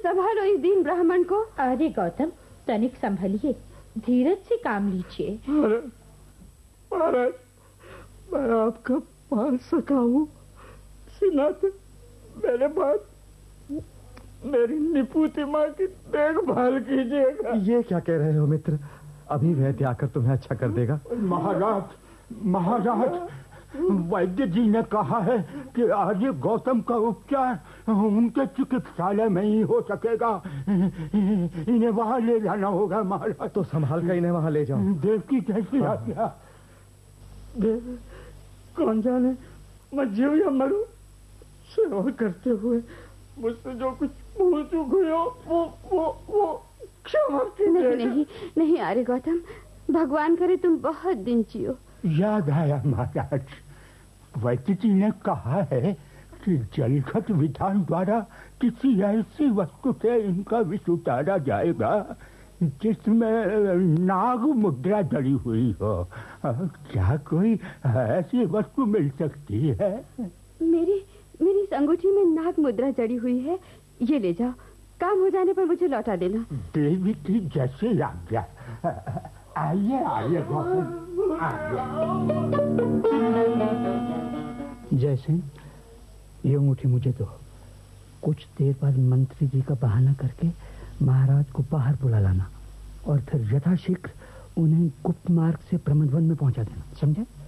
संभालो इस दीन ब्राह्मण को। अरे गौतम, तनिक संभलिए, धीरज से काम लीजिए। महाराज, मैं आपका मान सका हूँ, सिनाते मेरे बाद मेरी निपुति माँ की देखभाल कीजिएगा। ये क्या कह रहे हो मित्र? अभी वैद्य आकर तुम्हें अच्छा कर देगा। महाराज, वैद्य जी ने कहा है कि आज गौतम का उपचार उनके चिकित्सालय में ही हो सकेगा। इन्हें वहां ले जाना होगा महाराज। तो संभाल कर इन्हें वहां ले जाओ। देव की कैसी आज्ञा। कौन जाने मैं जीव या मरूं, सेवा करते हुए मुझसे जो कुछ भूल चूक हुई हो वो क्षमा कीजिएगा। नहीं नहीं आर्य गौतम, भगवान करे तुम बहुत दिन जियो। याद आया महाराज, वैद्य जी ने कहा है कि जलखत विधान द्वारा किसी ऐसी वस्तु से इनका विष उतारा जाएगा जिसमें नाग मुद्रा जड़ी हुई हो। क्या कोई ऐसी वस्तु मिल सकती है? मेरी अंगूठी में नाग मुद्रा जड़ी हुई है, ये ले जाओ। काम हो जाने पर मुझे लौटा देना। देवी की जैसे आज्ञा। आइए गौतम, जैसे ये अंगूठी मुझे दो। कुछ देर बाद मंत्री जी का बहाना करके महाराज को बाहर बुला लाना और फिर यथाशीघ्र उन्हें गुप्त मार्ग से प्रमदवन में पहुंचा देना, समझे?